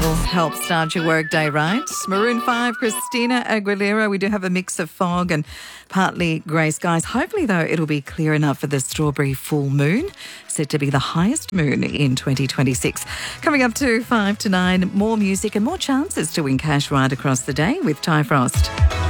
That'll help start your workday right. Maroon 5, Christina Aguilera. We do have a mix of fog and partly grey skies. Hopefully, though, it'll be clear enough for the strawberry full moon, said to be the highest moon in 2026. Coming up to 5 to 9, more music and more chances to win cash right across the day with Ty Frost.